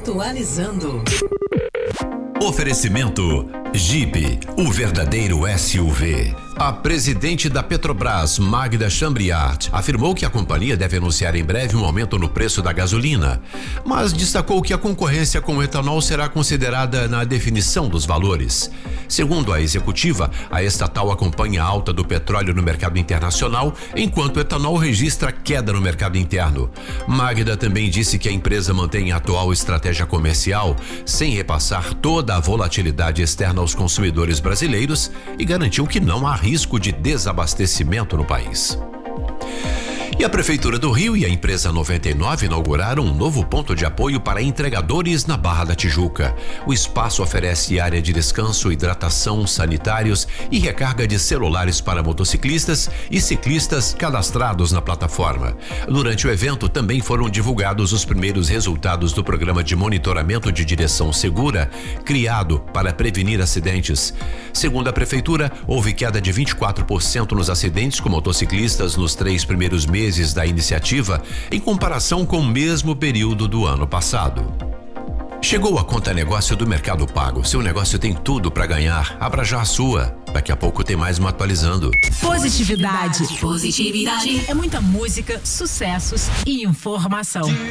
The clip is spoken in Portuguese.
Atualizando. Oferecimento Jeep, o verdadeiro SUV. A presidente da Petrobras, Magda Chambriard, afirmou que a companhia deve anunciar em breve um aumento no preço da gasolina, mas destacou que a concorrência com o etanol será considerada na definição dos valores. Segundo a executiva, a estatal acompanha a alta do petróleo no mercado internacional, enquanto o etanol registra queda no mercado interno. Magda também disse que a empresa mantém a atual estratégia comercial, sem repassar toda a volatilidade externa aos consumidores brasileiros, e garantiu que não há risco de desabastecimento no país. E a Prefeitura do Rio e a empresa 99 inauguraram um novo ponto de apoio para entregadores na Barra da Tijuca. O espaço oferece área de descanso, hidratação, sanitários e recarga de celulares para motociclistas e ciclistas cadastrados na plataforma. Durante o evento também foram divulgados os primeiros resultados do programa de monitoramento de direção segura, criado para prevenir acidentes. Segundo a Prefeitura, houve queda de 24% nos acidentes com motociclistas nos 3 primeiros meses da iniciativa, em comparação com o mesmo período do ano passado. Chegou a Conta Negócio do Mercado Pago. Seu negócio tem tudo para ganhar. Abra já a sua. Daqui a pouco tem mais uma atualizando. Positividade. É muita música, sucessos e informação.